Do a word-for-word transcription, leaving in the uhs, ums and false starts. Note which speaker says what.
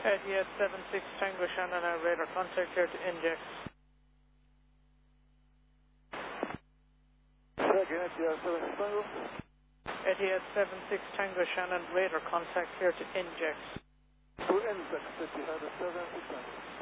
Speaker 1: Etihad seven six Tango Shannon and radar contact here to inject.
Speaker 2: Second, Etihad seven six Tango.
Speaker 1: Etihad seven six Tango Shannon radar contact here to inject.
Speaker 2: To inject, Etihad seven six Tango.